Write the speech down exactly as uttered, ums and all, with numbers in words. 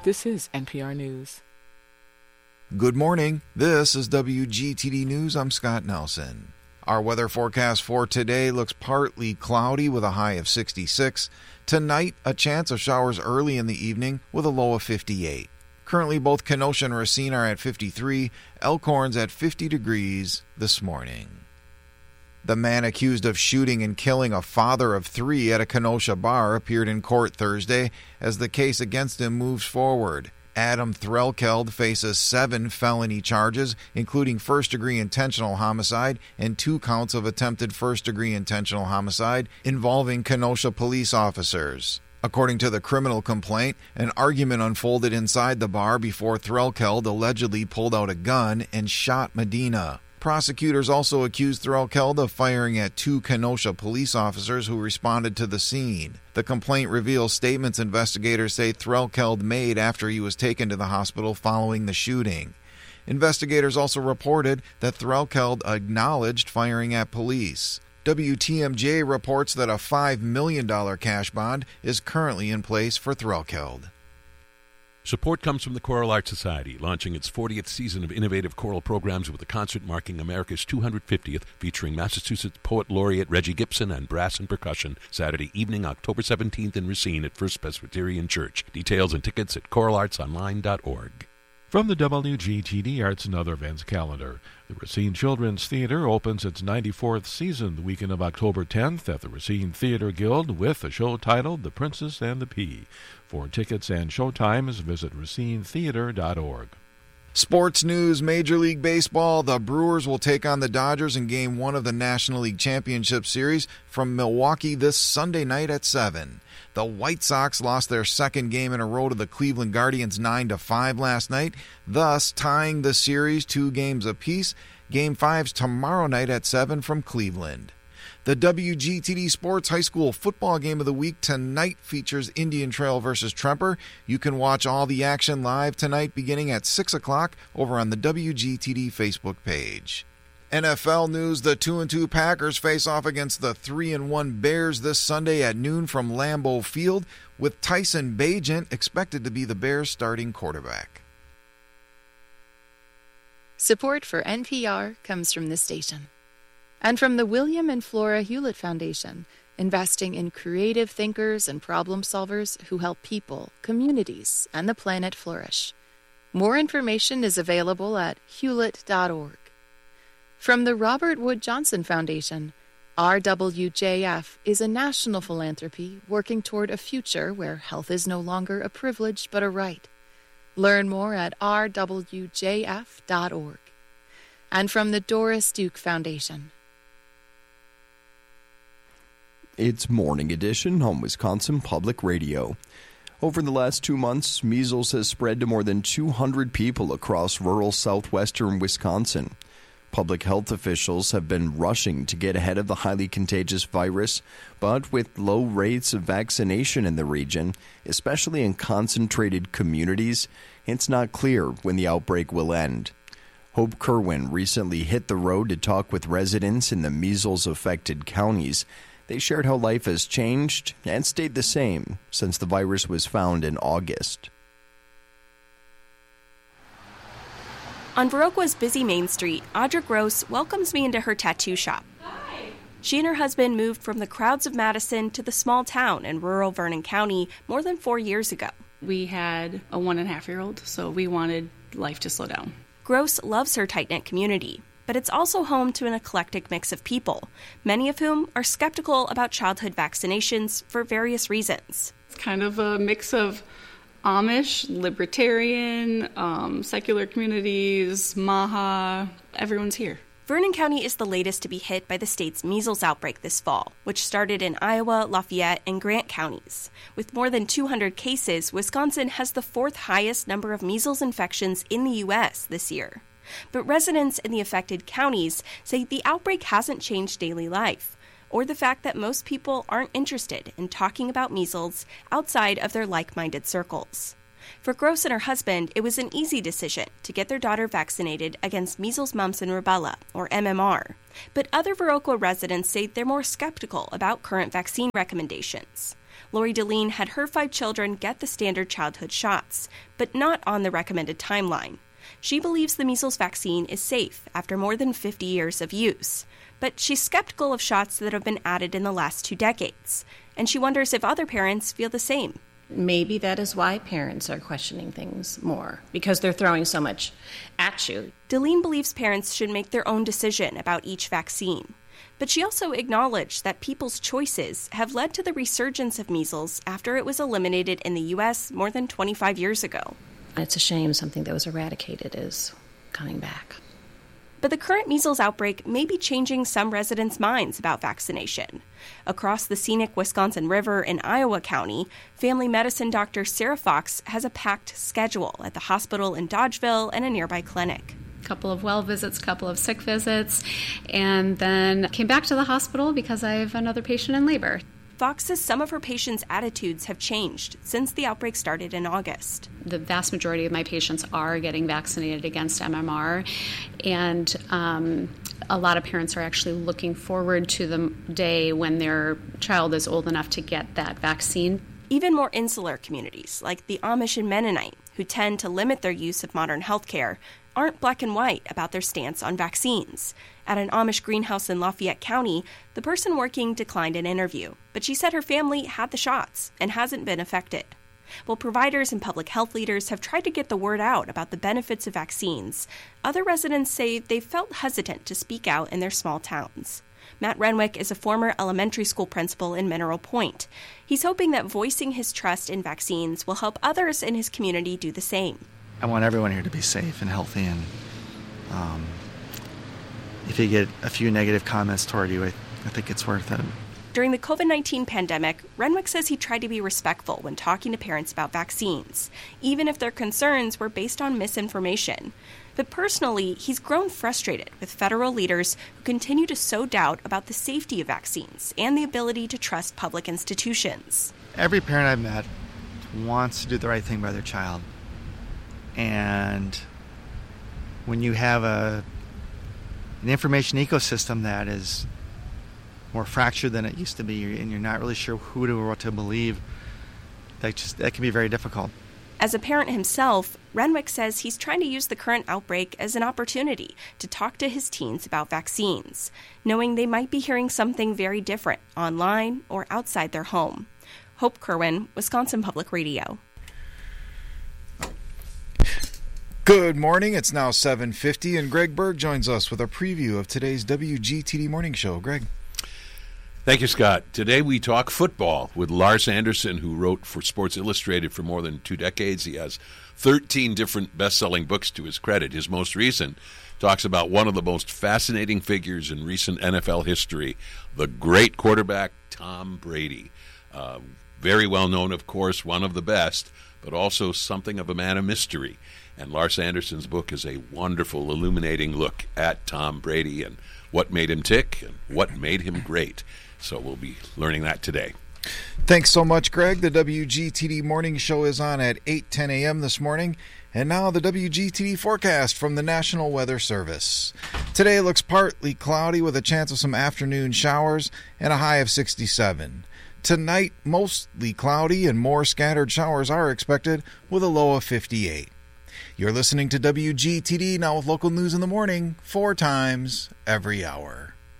This is N P R News. Good morning. This is W G T D News. I'm Scott Nelson. Our weather forecast for today looks partly cloudy with a high of sixty-six. Tonight, a chance of showers early in the evening with a low of fifty-eight. Currently, both Kenosha and Racine are at fifty-three, Elkhorn's at fifty degrees this morning. The man accused of shooting and killing a father of three at a Kenosha bar appeared in court Thursday as the case against him moves forward. Adam Threlkeld faces seven felony charges, including first-degree intentional homicide and two counts of attempted first-degree intentional homicide involving Kenosha police officers. According to the criminal complaint, an argument unfolded inside the bar before Threlkeld allegedly pulled out a gun and shot Medina. Prosecutors also accused Threlkeld of firing at two Kenosha police officers who responded to the scene. The complaint reveals statements investigators say Threlkeld made after he was taken to the hospital following the shooting. Investigators also reported that Threlkeld acknowledged firing at police. W T M J reports that a five million dollars cash bond is currently in place for Threlkeld. Support comes from the Choral Arts Society, launching its fortieth season of innovative choral programs with a concert marking America's two hundred fiftieth, featuring Massachusetts Poet Laureate Reggie Gibson and brass and percussion, Saturday evening, October seventeenth in Racine at First Presbyterian Church. Details and tickets at choral arts online dot org. From the W G T D Arts and Other Events calendar, the Racine Children's Theater opens its ninety-fourth season the weekend of October tenth at the Racine Theater Guild with a show titled The Princess and the Pea. For tickets and showtimes, visit racine theater dot org. Sports news, Major League Baseball. The Brewers will take on the Dodgers in Game one of the National League Championship Series from Milwaukee this Sunday night at seven. The White Sox lost their second game in a row to the Cleveland Guardians nine to five last night, thus tying the series two games apiece. Game five's tomorrow night at seven from Cleveland. The W G T D Sports High School Football Game of the Week tonight features Indian Trail versus Tremper. You can watch all the action live tonight beginning at six o'clock over on the W G T D Facebook page. N F L news, the two and two Packers face off against the three and one Bears this Sunday at noon from Lambeau Field, with Tyson Bagent expected to be the Bears' starting quarterback. Support for N P R comes from this station. And from the William and Flora Hewlett Foundation, investing in creative thinkers and problem solvers who help people, communities, and the planet flourish. More information is available at hewlett dot org. From the Robert Wood Johnson Foundation, R W J F is a national philanthropy working toward a future where health is no longer a privilege but a right. Learn more at r w j f dot org. And from the Doris Duke Foundation. It's Morning Edition on Wisconsin Public Radio. Over the last two months, measles has spread to more than two hundred people across rural southwestern Wisconsin. Public health officials have been rushing to get ahead of the highly contagious virus, but with low rates of vaccination in the region, especially in concentrated communities, it's not clear when the outbreak will end. Hope Kerwin recently hit the road to talk with residents in the measles-affected counties. They shared how life has changed and stayed the same since the virus was found in August. On Viroqua's busy Main Street, Audra Gross welcomes me into her tattoo shop. Hi. She and her husband moved from the crowds of Madison to the small town in rural Vernon County more than four years ago. We had a one-and-a-half-year-old, so we wanted life to slow down. Gross loves her tight-knit community, but it's also home to an eclectic mix of people, many of whom are skeptical about childhood vaccinations for various reasons. It's kind of a mix of Amish, libertarian, um, secular communities, Maha, everyone's here. Vernon County is the latest to be hit by the state's measles outbreak this fall, which started in Iowa, Lafayette, and Grant counties. With more than two hundred cases, Wisconsin has the fourth highest number of measles infections in the U S this year. But residents in the affected counties say the outbreak hasn't changed daily life, or the fact that most people aren't interested in talking about measles outside of their like-minded circles. For Gross and her husband, it was an easy decision to get their daughter vaccinated against measles, mumps, and rubella, or M M R. But other Viroqua residents say they're more skeptical about current vaccine recommendations. Lori Deline had her five children get the standard childhood shots, but not on the recommended timeline. She believes the measles vaccine is safe after more than fifty years of use, but she's skeptical of shots that have been added in the last two decades, and she wonders if other parents feel the same. Maybe that is why parents are questioning things more, because they're throwing so much at you. Deline believes parents should make their own decision about each vaccine. But she also acknowledged that people's choices have led to the resurgence of measles after it was eliminated in the U S more than twenty-five years ago. It's a shame something that was eradicated is coming back. But the current measles outbreak may be changing some residents' minds about vaccination. Across the scenic Wisconsin River in Iowa County, family medicine doctor Sarah Fox has a packed schedule at the hospital in Dodgeville and a nearby clinic. Couple of well visits, couple of sick visits, and then came back to the hospital because I have another patient in labor. Fox says some of her patients' attitudes have changed since the outbreak started in August. The vast majority of my patients are getting vaccinated against M M R, and um, a lot of parents are actually looking forward to the day when their child is old enough to get that vaccine. Even more insular communities, like the Amish and Mennonite, who tend to limit their use of modern healthcare, aren't black and white about their stance on vaccines. At an Amish greenhouse in Lafayette County, the person working declined an interview, but she said her family had the shots and hasn't been affected. While providers and public health leaders have tried to get the word out about the benefits of vaccines, other residents say they felt hesitant to speak out in their small towns. Matt Renwick is a former elementary school principal in Mineral Point. He's hoping that voicing his trust in vaccines will help others in his community do the same. I want everyone here to be safe and healthy, and um, if you get a few negative comments toward you, I, I think it's worth it. During the covid nineteen pandemic, Renwick says he tried to be respectful when talking to parents about vaccines, even if their concerns were based on misinformation. But personally, he's grown frustrated with federal leaders who continue to sow doubt about the safety of vaccines and the ability to trust public institutions. Every parent I've met wants to do the right thing by their child. And when you have a an information ecosystem that is more fractured than it used to be, and you're not really sure who to or what to believe, that just that can be very difficult. As a parent himself, Renwick says he's trying to use the current outbreak as an opportunity to talk to his teens about vaccines, knowing they might be hearing something very different online or outside their home. Hope Kerwin, Wisconsin Public Radio. Good morning. It's now seven fifty, and Greg Berg joins us with a preview of today's W G T D Morning Show. Greg. Thank you, Scott. Today we talk football with Lars Anderson, who wrote for Sports Illustrated for more than two decades. He has thirteen different best-selling books to his credit. His most recent talks about one of the most fascinating figures in recent N F L history, the great quarterback Tom Brady. Uh, very well known, of course, one of the best, but also something of a man of mystery. And Lars Anderson's book is a wonderful, illuminating look at Tom Brady and what made him tick and what made him great. So we'll be learning that today. Thanks so much, Greg. The W G T D Morning Show is on at eight ten a.m. this morning. And now the W G T D forecast from the National Weather Service. Today looks partly cloudy with a chance of some afternoon showers and a high of sixty-seven. Tonight, mostly cloudy and more scattered showers are expected with a low of fifty-eight. You're listening to W G T D now with local news in the morning, four times every hour.